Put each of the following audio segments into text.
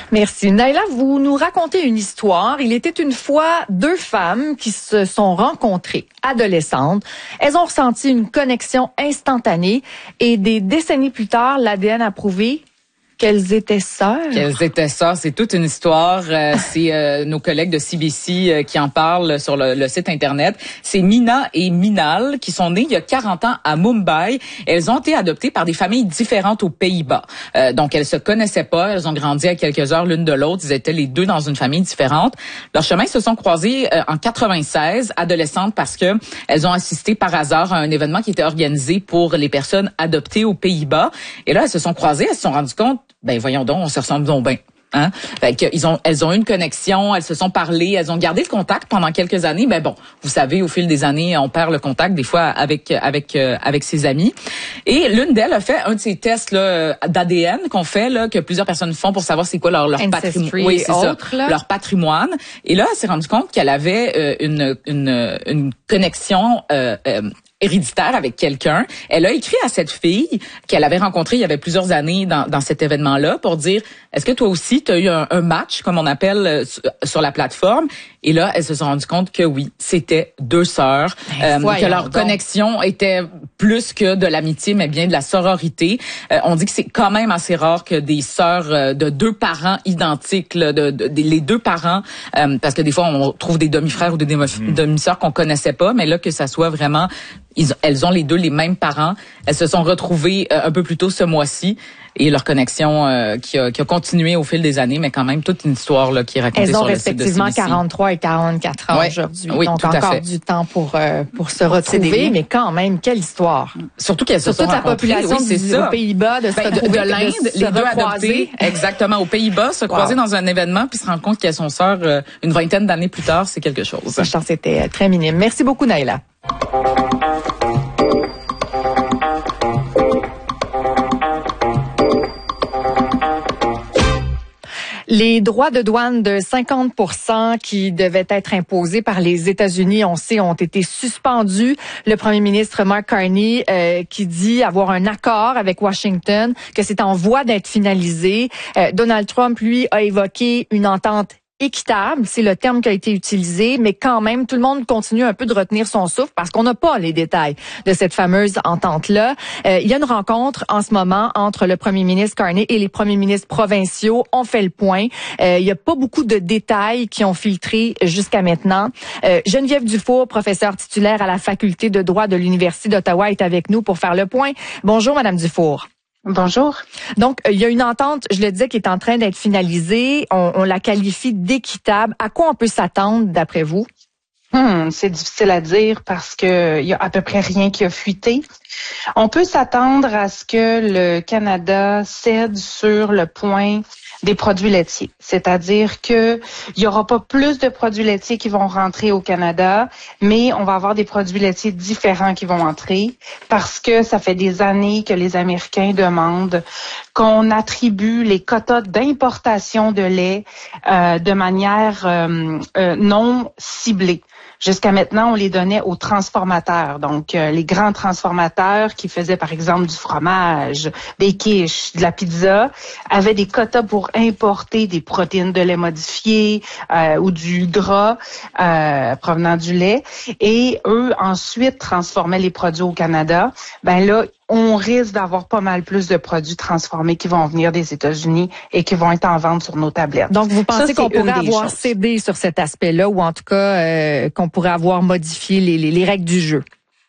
Merci. Naila, vous nous racontez une histoire. Il était une fois deux femmes qui se sont rencontrées, adolescentes. Elles ont ressenti une connexion instantanée et des décennies plus tard, l'ADN a prouvé qu'elles étaient sœurs. Qu'elles étaient sœurs, c'est toute une histoire. C'est nos collègues de CBC qui en parlent sur le site Internet. C'est Mina et Minal qui sont nées il y a 40 ans à Mumbai. Elles ont été adoptées par des familles différentes aux Pays-Bas. Donc, elles se connaissaient pas. Elles ont grandi à quelques heures l'une de l'autre. Ils étaient les deux dans une famille différente. Leurs chemins se sont croisés en 96, adolescentes, parce que elles ont assisté par hasard à un événement qui était organisé pour les personnes adoptées aux Pays-Bas. Et là, elles se sont croisées. Elles se sont rendues compte, ben voyons donc, on se ressemble donc bien. Hein? Fait que elles ont eu une connexion, elles se sont parlé, elles ont gardé le contact pendant quelques années. Mais bon, vous savez, au fil des années, on perd le contact des fois avec ses amis. Et l'une d'elles a fait un de ces tests là d'ADN qu'on fait là, que plusieurs personnes font pour savoir c'est quoi leur patrimoine. Oui, c'est ça, leur patrimoine. Et là, elle s'est rendue compte qu'elle avait une connexion héréditaire avec quelqu'un. Elle a écrit à cette fille qu'elle avait rencontrée il y avait plusieurs années dans cet événement-là pour dire, est-ce que toi aussi tu as eu un match, comme on appelle, sur la plateforme? Et là, elles se sont rendues compte que oui, c'était deux sœurs, que leur connexion était plus que de l'amitié, mais bien de la sororité. On dit que c'est quand même assez rare que des sœurs de deux parents identiques, là, les deux parents, parce que des fois on trouve des demi-frères ou des demi-sœurs qu'on connaissait pas, mais là que ça soit vraiment, elles ont les deux les mêmes parents. Elles se sont retrouvées un peu plus tôt ce mois-ci. Et leur connexion qui a continué au fil des années, mais quand même toute une histoire là, qui est racontée sur le site de CBC. Elles ont respectivement 43 et 44 ans aujourd'hui. Oui, donc tout à encore fait. du temps pour se retrouver, mais quand même, quelle histoire. Surtout qu'elles se sont toute la population aux Pays-Bas de l'Inde, les deux adoptées, exactement, aux Pays-Bas, se croiser dans un événement puis se rendre compte qu'elles sont sœurs une vingtaine d'années plus tard, c'est quelque chose. La chance était très minime. Merci beaucoup, Naila. Les droits de douane de 50% qui devaient être imposés par les États-Unis, on sait, ont été suspendus. Le premier ministre Mark Carney qui dit avoir un accord avec Washington, que c'est en voie d'être finalisé. Donald Trump, lui, a évoqué une entente équitable, c'est le terme qui a été utilisé, mais quand même, tout le monde continue un peu de retenir son souffle parce qu'on n'a pas les détails de cette fameuse entente-là. Il y a une rencontre en ce moment entre le premier ministre Carney et les premiers ministres provinciaux. On fait le point. Il n'y a pas beaucoup de détails qui ont filtré jusqu'à maintenant. Geneviève Dufour, professeure titulaire à la faculté de droit de l'Université d'Ottawa, est avec nous pour faire le point. Bonjour, Madame Dufour. Bonjour. Donc, il y a une entente, je le disais, qui est en train d'être finalisée. On la qualifie d'équitable. À quoi on peut s'attendre, d'après vous? C'est difficile à dire parce que il y a à peu près rien qui a fuité. On peut s'attendre à ce que le Canada cède sur le point des produits laitiers. C'est-à-dire que il y aura pas plus de produits laitiers qui vont rentrer au Canada, mais on va avoir des produits laitiers différents qui vont entrer parce que ça fait des années que les Américains demandent qu'on attribue les quotas d'importation de lait de manière non ciblée. Jusqu'à maintenant, on les donnait aux transformateurs, donc les grands transformateurs qui faisaient par exemple du fromage, des quiches, de la pizza, avaient des quotas pour importer des protéines de lait modifiées ou du gras provenant du lait, et eux ensuite transformaient les produits au Canada. Ben là, on risque d'avoir pas mal plus de produits transformés qui vont venir des États-Unis et qui vont être en vente sur nos tablettes. Donc, vous pensez qu'on pourrait avoir cédé sur cet aspect-là, ou en tout cas qu'on pourrait avoir modifié les règles du jeu?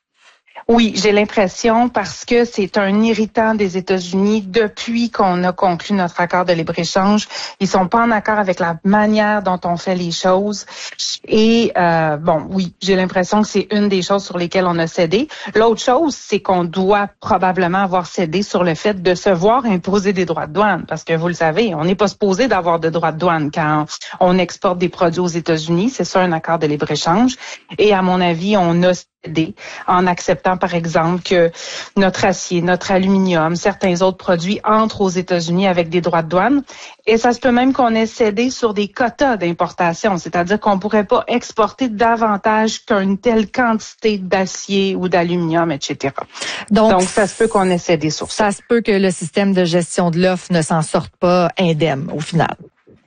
Oui, j'ai l'impression parce que c'est un irritant des États-Unis depuis qu'on a conclu notre accord de libre-échange. Ils sont pas en accord avec la manière dont on fait les choses. Et oui, j'ai l'impression que c'est une des choses sur lesquelles on a cédé. L'autre chose, c'est qu'on doit probablement avoir cédé sur le fait de se voir imposer des droits de douane. Parce que vous le savez, on n'est pas supposé d'avoir de droits de douane quand on exporte des produits aux États-Unis. C'est ça, un accord de libre-échange. Et à mon avis, on a cédé en acceptant, par exemple, que notre acier, notre aluminium, certains autres produits entrent aux États-Unis avec des droits de douane. Et ça se peut même qu'on ait cédé sur des quotas d'importation, c'est-à-dire qu'on pourrait pas exporter davantage qu'une telle quantité d'acier ou d'aluminium, etc. Donc, ça se peut qu'on ait cédé sur ça. Ça se peut que le système de gestion de l'offre ne s'en sorte pas indemne, au final.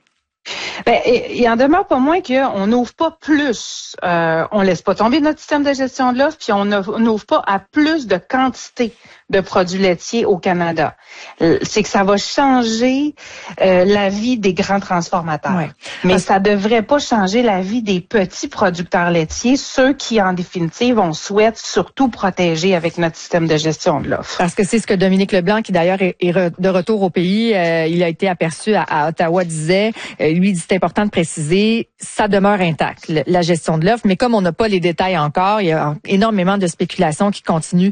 Ben, il en demeure pas moins qu'on n'ouvre pas plus. On laisse pas tomber notre système de gestion de l'offre, puis on n'ouvre pas à plus de quantité de produits laitiers au Canada. C'est que ça va changer la vie des grands transformateurs. Ouais. Mais ça devrait pas changer la vie des petits producteurs laitiers, ceux qui, en définitive, on souhaite surtout protéger avec notre système de gestion de l'offre. Parce que c'est ce que Dominique Leblanc, qui d'ailleurs est de retour au pays, il a été aperçu à Ottawa, disait, lui dit c'est important de préciser, ça demeure intact, la gestion de l'offre, mais comme on n'a pas les détails encore, il y a énormément de spéculations qui continuent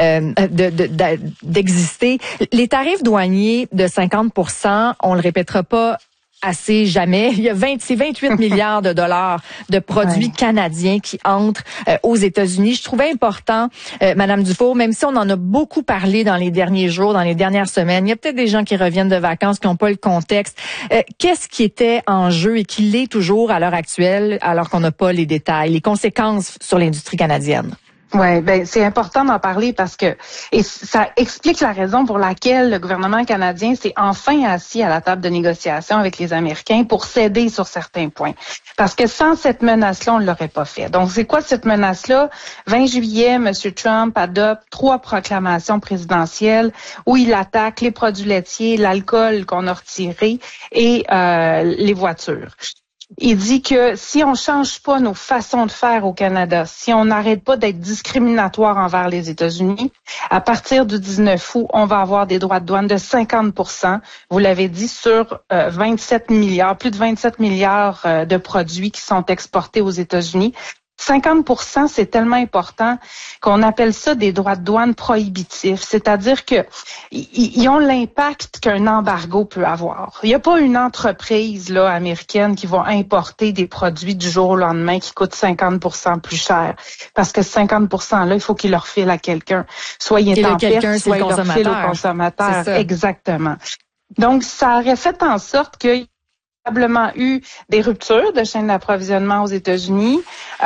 d'exister. Les tarifs douaniers de 50%, on le répétera pas assez jamais. Il y a 28 milliards de dollars de produits canadiens qui entrent aux États-Unis. Je trouvais important, Madame Dufour, même si on en a beaucoup parlé dans les derniers jours, dans les dernières semaines, il y a peut-être des gens qui reviennent de vacances qui n'ont pas le contexte. Qu'est-ce qui était en jeu et qui l'est toujours à l'heure actuelle, alors qu'on n'a pas les détails, les conséquences sur l'industrie canadienne? Ouais, ben c'est important d'en parler parce que ça explique la raison pour laquelle le gouvernement canadien s'est enfin assis à la table de négociation avec les Américains pour céder sur certains points. Parce que sans cette menace-là, on ne l'aurait pas fait. Donc, c'est quoi cette menace-là? 20 juillet, M. Trump adopte 3 proclamations présidentielles où il attaque les produits laitiers, l'alcool qu'on a retiré et les voitures. Il dit que si on change pas nos façons de faire au Canada, si on n'arrête pas d'être discriminatoire envers les États-Unis, à partir du 19 août, on va avoir des droits de douane de 50%, vous l'avez dit, sur 27 milliards, plus de 27 milliards de produits qui sont exportés aux États-Unis. 50%, c'est tellement important qu'on appelle ça des droits de douane prohibitifs, c'est-à-dire que ils ont l'impact qu'un embargo peut avoir. Il n'y a pas une entreprise là américaine qui va importer des produits du jour au lendemain qui coûtent 50% plus cher, parce que 50% là, il faut qu'il leur file à quelqu'un, soit il est en perte, soit il leur file au consommateur. Exactement. Donc, ça aurait fait en sorte que probablement eu des ruptures de chaîne d'approvisionnement aux États-Unis,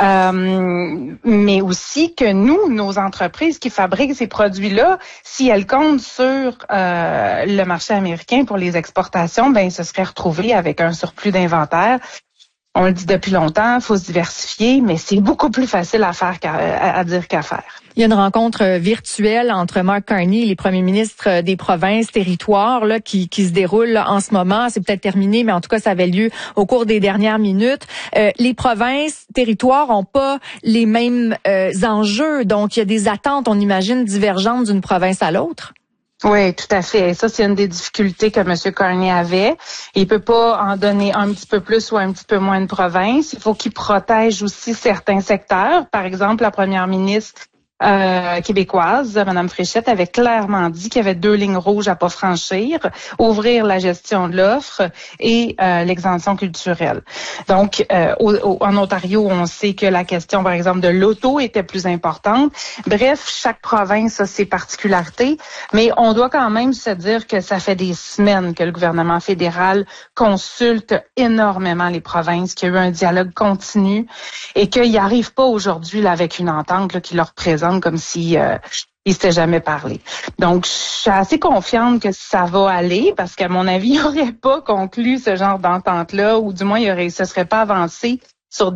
mais aussi que nous, nos entreprises qui fabriquent ces produits-là, si elles comptent sur le marché américain pour les exportations, ben, se seraient retrouvées avec un surplus d'inventaire. On le dit depuis longtemps, il faut se diversifier, mais c'est beaucoup plus facile à faire à dire qu'à faire. Il y a une rencontre virtuelle entre Mark Carney et les premiers ministres des provinces, territoires, là, qui se déroule là, en ce moment. C'est peut-être terminé, mais en tout cas, ça avait lieu au cours des dernières minutes. Les provinces, territoires n'ont pas les mêmes enjeux, donc il y a des attentes, on imagine, divergentes d'une province à l'autre. Oui, tout à fait. Et ça, c'est une des difficultés que M. Carney avait. Il peut pas en donner un petit peu plus ou un petit peu moins de province. Il faut qu'il protège aussi certains secteurs. Par exemple, la première ministre québécoise, Mme Fréchette, avait clairement dit qu'il y avait 2 lignes rouges à pas franchir, ouvrir la gestion de l'offre et l'exemption culturelle. Donc, en Ontario, on sait que la question, par exemple, de l'auto était plus importante. Bref, chaque province a ses particularités, mais on doit quand même se dire que ça fait des semaines que le gouvernement fédéral consulte énormément les provinces, qu'il y a eu un dialogue continu et qu'il n'y arrive pas aujourd'hui là, avec une entente là, qui leur présente comme si ils s'étaient jamais parlé. Donc, je suis assez confiante que ça va aller parce qu'à mon avis, il n'aurait pas conclu ce genre d'entente-là ou du moins, il se serait pas avancé sur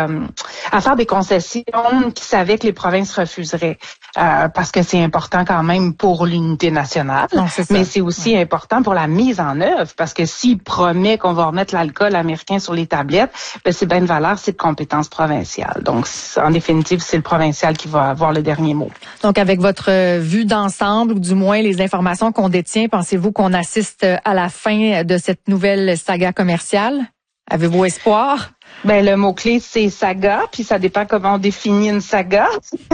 à faire des concessions qui savaient que les provinces refuseraient parce que c'est important quand même pour l'unité nationale, mais c'est aussi important pour la mise en œuvre parce que s'il promet qu'on va remettre l'alcool américain sur les tablettes, ben c'est bien de valeur, c'est de compétence provinciale. Donc, en définitive, c'est le provincial qui va avoir le dernier mot. Donc, avec votre vue d'ensemble, ou du moins les informations qu'on détient, pensez-vous qu'on assiste à la fin de cette nouvelle saga commerciale? Avez-vous espoir? Ben le mot-clé, c'est saga, puis ça dépend comment on définit une saga.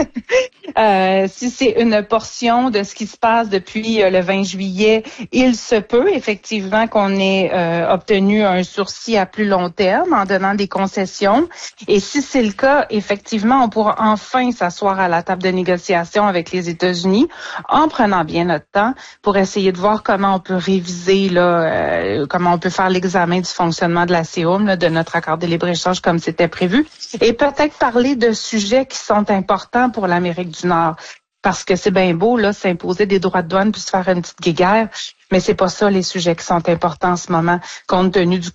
Si c'est une portion de ce qui se passe depuis le 20 juillet, il se peut effectivement qu'on ait obtenu un sursis à plus long terme en donnant des concessions. Et si c'est le cas, effectivement, on pourra enfin s'asseoir à la table de négociation avec les États-Unis en prenant bien notre temps pour essayer de voir comment on peut réviser, là, comment on peut faire l'examen du fonctionnement de la CEUM, là, de notre accord de libre-échange comme c'était prévu, et peut-être parler de sujets qui sont importants pour l'Amérique du Nord. Parce que c'est bien beau, là, s'imposer des droits de douane puis se faire une petite guéguerre, mais c'est pas ça les sujets qui sont importants en ce moment, compte tenu du